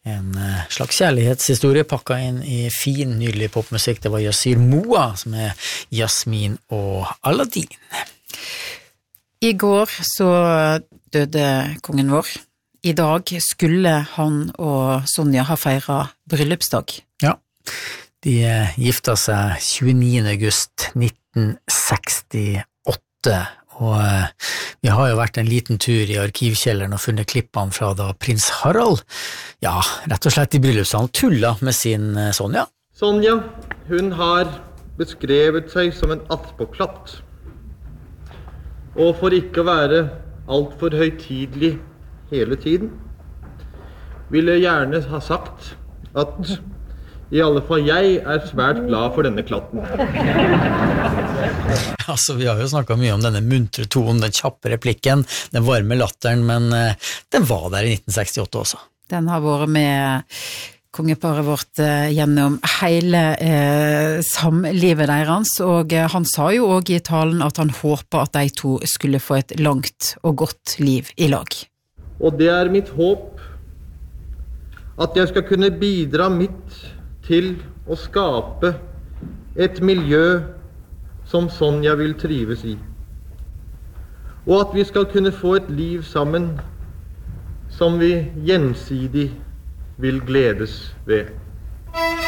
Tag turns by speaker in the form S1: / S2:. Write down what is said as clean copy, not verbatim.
S1: En slags kjærlighetshistorie pakket inn I fin, nydelig popmusikk. Det var Yasir Moa som Jasmin og Aladdin.
S2: I går så døde kongen vår. I dag skulle han og Sonja ha feiret bryllupsdag.
S1: Ja, de gifta seg 29. august 1968, og vi har jo vært en liten tur I arkivkjelleren og funnet klippene fra da prins Harald, ja, rett og slett I bryllupssalen tulla med sin Sonja.
S3: Sonja, hun har beskrevet seg som en attpåklatt. Og for ikke å være alt for høytidelig hele tiden, vil jeg gjerne ha sagt at I alle fall jeg svært glad for denne klatten.
S1: Altså, vi har jo snakket mye om denne muntre tonen, den kjappe replikken, den varme latteren, men den var der I 1968 også.
S2: Den har vært med kongeparet vårt gjennom hele samlivet deres, og han sa jo også I talen at han håper at de to skulle få et langt og godt liv I lag.
S3: Og det mitt håp at jeg skal kunne bidra mitt til å skape et miljø som Sonja vil trives I. Og at vi skal kunne få et liv sammen som vi gjensidig vil gledes ved.